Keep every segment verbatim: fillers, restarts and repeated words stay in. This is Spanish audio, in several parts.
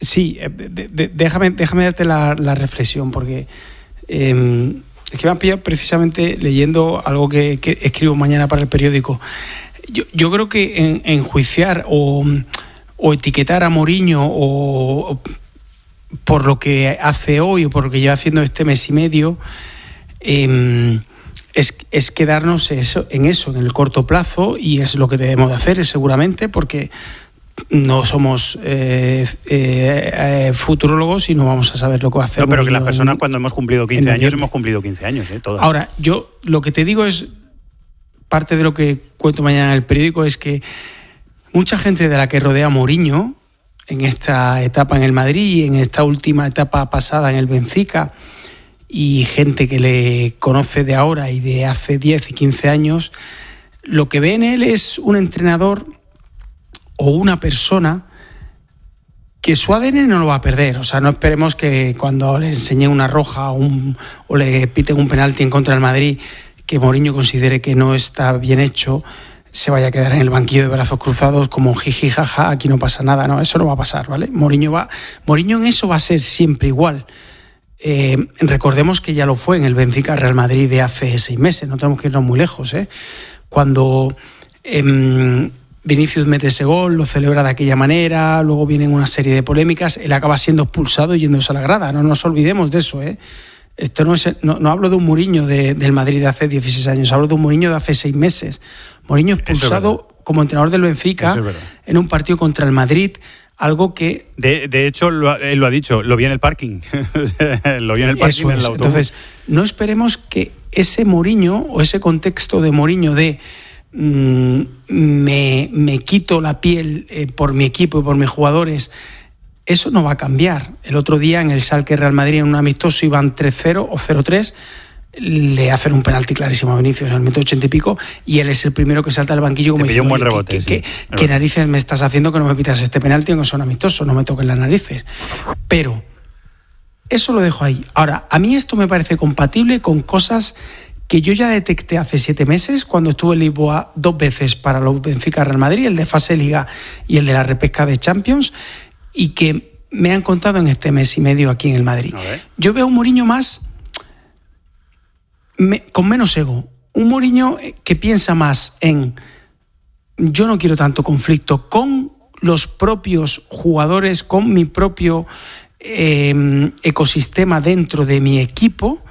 Sí, de, de, déjame, déjame darte la, la reflexión, porque eh, es que me han pillado precisamente leyendo algo que, que escribo mañana para el periódico. Yo, yo creo que en, enjuiciar o, o etiquetar a Mourinho o, o por lo que hace hoy o por lo que lleva haciendo este mes y medio, eh, es, es quedarnos eso, en eso, en el corto plazo, y es lo que debemos de hacer, seguramente, porque no somos eh, eh, eh, futurólogos y no vamos a saber lo que va a hacer. No, pero que las personas en, cuando hemos cumplido quince años, hemos cumplido quince años, ¿eh? Todas. Ahora, yo lo que te digo es, parte de lo que cuento mañana en el periódico, es que mucha gente de la que rodea a Mourinho en esta etapa en el Madrid y en esta última etapa pasada en el Benfica, y gente que le conoce de ahora y de hace diez y quince años, lo que ve en él es un entrenador o una persona que su A D N no lo va a perder. O sea, no esperemos que cuando le enseñen una roja o, un, o le piten un penalti en contra del Madrid, que Mourinho considere que no está bien hecho, se vaya a quedar en el banquillo de brazos cruzados como jiji, jaja, aquí no pasa nada. No, eso no va a pasar, ¿vale? Mourinho va, Mourinho en eso va a ser siempre igual. Eh, recordemos que ya lo fue en el Benfica Real Madrid de hace seis meses, no tenemos que irnos muy lejos, ¿eh? Cuando eh, Vinicius mete ese gol, lo celebra de aquella manera, luego vienen una serie de polémicas, él acaba siendo expulsado y yéndose a la grada. No nos olvidemos de eso, ¿eh? Esto no, es, no, no hablo de un Mourinho de, del Madrid de hace dieciséis años, hablo de un Mourinho de hace seis meses. Mourinho expulsado como entrenador del Benfica en un partido contra el Madrid, algo que... De, de hecho, lo, él lo ha dicho, lo vi en el parking. Lo vi en el parking, eso en el es. autobús. Entonces, no esperemos que ese Mourinho o ese contexto de Mourinho de mmm, me, me quito la piel eh, por mi equipo y por mis jugadores, eso no va a cambiar. El otro día en el Schalke Real Madrid, en un amistoso, iban tres cero o cero tres, le hacen un penalti clarísimo a Vinicius en el minuto ochenta y pico, y él es el primero que salta al banquillo como diciendo, un buen rebote, ¿qué, sí. qué, qué narices me estás haciendo que no me pitas este penalti aunque son amistosos? No me toquen las narices. Pero eso lo dejo ahí. Ahora, a mí esto me parece compatible con cosas que yo ya detecté hace siete meses cuando estuve en Lisboa dos veces para los Benfica Real Madrid, el de fase Liga y el de la repesca de Champions, y que me han contado en este mes y medio aquí en el Madrid. Yo veo un Mourinho más me, con menos ego, un Mourinho que piensa más en yo no quiero tanto conflicto con los propios jugadores, con mi propio eh, ecosistema dentro de mi equipo,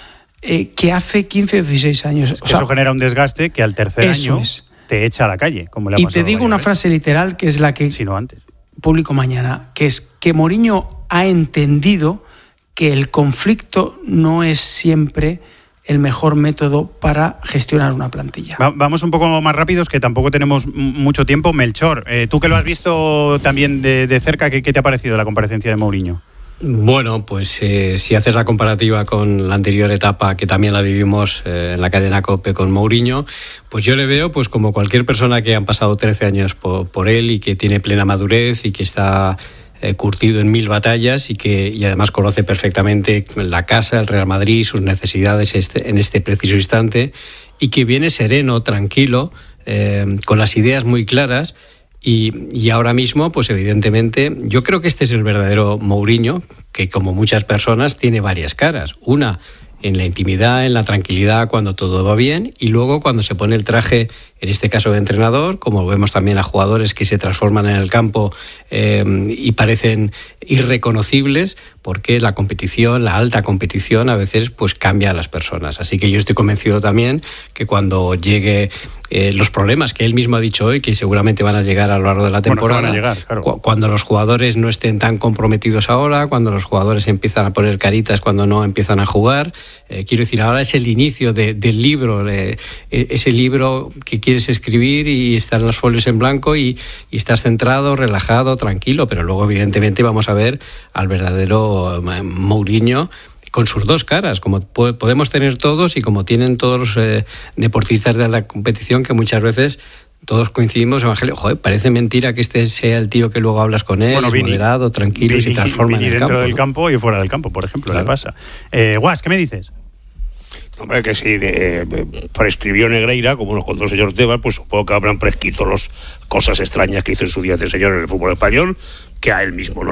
eh, que hace quince o dieciséis años. O sea, eso genera un desgaste que al tercer año es. te echa a la calle, como le ha y pasado te digo una vez. frase literal que es la que si no antes. publico mañana, que es que Mourinho ha entendido que el conflicto no es siempre el mejor método para gestionar una plantilla. Va, vamos un poco más rápidos, que tampoco tenemos mucho tiempo. Melchor, eh, tú que lo has visto también de, de cerca, ¿qué, ¿qué te ha parecido la comparación de Mourinho? Bueno, pues eh, si haces la comparativa con la anterior etapa, que también la vivimos eh, en la cadena COPE con Mourinho, pues yo le veo pues como cualquier persona que han pasado trece años por, por él y que tiene plena madurez y que está eh, curtido en mil batallas y que y además conoce perfectamente la casa, el Real Madrid, sus necesidades este, en este preciso instante, y que viene sereno, tranquilo, eh, con las ideas muy claras. Y, y ahora mismo, pues evidentemente, yo creo que este es el verdadero Mourinho, que como muchas personas tiene varias caras. Una en la intimidad, en la tranquilidad, cuando todo va bien, y luego cuando se pone el traje, en este caso de entrenador, como vemos también a jugadores que se transforman en el campo eh, y parecen irreconocibles, porque la competición, la alta competición, a veces pues cambia a las personas. Así que yo estoy convencido también que cuando llegue eh, los problemas que él mismo ha dicho hoy, que seguramente van a llegar a lo largo de la temporada, bueno, van a llegar, claro. cu- cuando los jugadores no estén tan comprometidos ahora, cuando los jugadores empiezan a poner caritas cuando no empiezan a jugar, eh, quiero decir, ahora es el inicio de, del libro, eh, ese libro que quieres escribir y están los folios en blanco y, y estás centrado, relajado, tranquilo, pero luego evidentemente vamos a ver al verdadero Mourinho con sus dos caras, como po- podemos tener todos y como tienen todos los eh, deportistas de la competición, que muchas veces todos coincidimos, Evangelio, joder, parece mentira que este sea el tío que luego hablas con él, bueno, es Vini, moderado, tranquilo, Vini, y se transforma Vini en el dentro campo. del ¿no? campo y fuera del campo, por ejemplo, claro. Le pasa. Eh, Guas, ¿qué me dices? Hombre, que si de, de, prescribió Negreira, como nos contó el señor Tebas, pues supongo que habrán prescrito las cosas extrañas que hizo en su día ese señor en el fútbol español, que a él mismo no